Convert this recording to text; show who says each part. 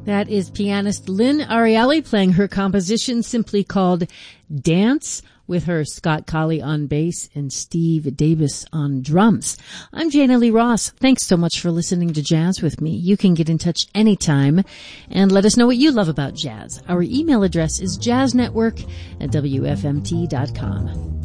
Speaker 1: That is pianist Lynn Ariely playing her composition simply called Dance, with her Scott Colley on bass and Steve Davis on drums. I'm Jana Lee Ross. Thanks so much for listening to Jazz with me. You can get in touch anytime and let us know what you love about jazz. Our email address is jazznetwork@wfmt.com.